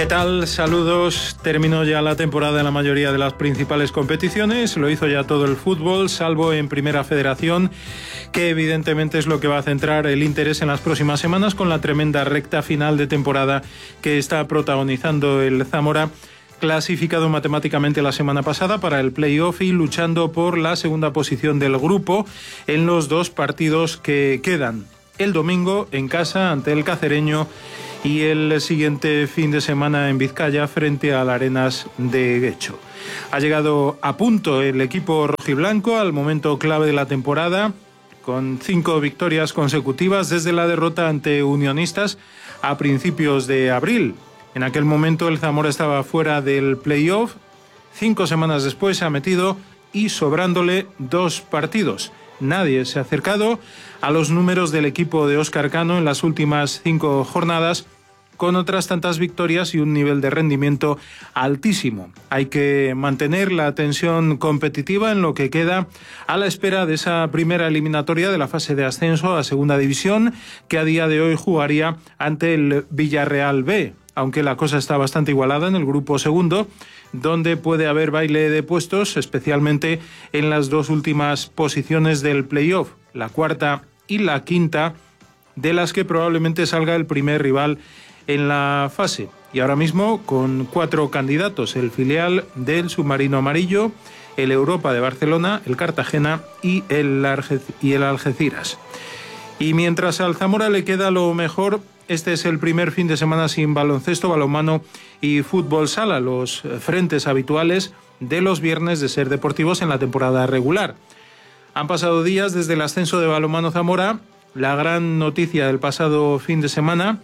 ¿Qué tal? Saludos. Terminó ya la temporada en la mayoría de las principales competiciones. Lo hizo ya todo el fútbol, salvo en Primera Federación, que evidentemente es lo que va a centrar el interés en las próximas semanas con la tremenda recta final de temporada que está protagonizando el Zamora, clasificado matemáticamente la semana pasada para el play-off y luchando por la segunda posición del grupo en los dos partidos que quedan. El domingo en casa ante el Cacereño y el siguiente fin de semana en Vizcaya frente al Arenas de Guecho. Ha llegado a punto el equipo rojiblanco al momento clave de la temporada, con 5 victorias consecutivas desde la derrota ante Unionistas a principios de abril. En aquel momento el Zamora estaba fuera del play-off. 5 semanas después se ha metido y sobrándole 2 partidos. Nadie se ha acercado a los números del equipo de Óscar Cano en las últimas 5 jornadas, con otras tantas victorias y un nivel de rendimiento altísimo. Hay que mantener la tensión competitiva en lo que queda a la espera de esa primera eliminatoria de la fase de ascenso a Segunda División, que a día de hoy jugaría ante el Villarreal B, aunque la cosa está bastante igualada en el grupo segundo, donde puede haber baile de puestos, especialmente en las 2 últimas posiciones del play-off, la cuarta y la quinta, de las que probablemente salga el primer rival en la fase. Y ahora mismo con 4 candidatos: el filial del Submarino Amarillo, el Europa de Barcelona, el Cartagena y el Algeciras. Y mientras al Zamora le queda lo mejor, este es el primer fin de semana sin baloncesto, balonmano y fútbol sala, los frentes habituales de los viernes de Ser Deportivos en la temporada regular. Han pasado días desde el ascenso de Balonmano Zamora, la gran noticia del pasado fin de semana,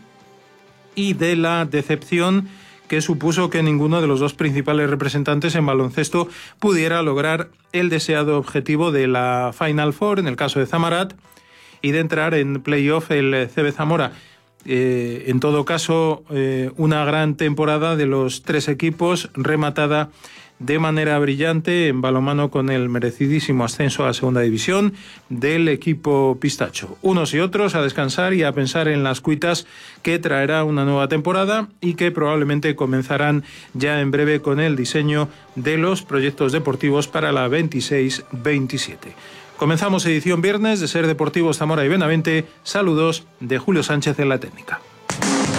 y de la decepción que supuso que ninguno de los 2 principales representantes en baloncesto pudiera lograr el deseado objetivo de la Final Four, en el caso de Zamarat, y de entrar en playoff el CB Zamora. En todo caso, una gran temporada de los 3 equipos, rematada de manera brillante en balonmano con el merecidísimo ascenso a Segunda División del equipo Pistacho. Unos y otros a descansar y a pensar en las cuitas que traerá una nueva temporada y que probablemente comenzarán ya en breve con el diseño de los proyectos deportivos para la 26-27. Comenzamos edición viernes de Ser Deportivos Zamora y Benavente. Saludos de Julio Sánchez en la técnica.